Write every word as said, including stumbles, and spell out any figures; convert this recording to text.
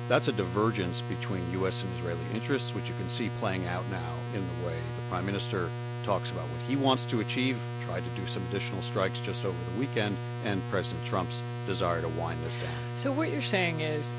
That's a divergence between U S and Israeli interests, which you can see playing out now in the way the Prime Minister talks about what he wants to achieve, tried to do some additional strikes just over the weekend, and President Trump's desire to wind this down. So what you're saying is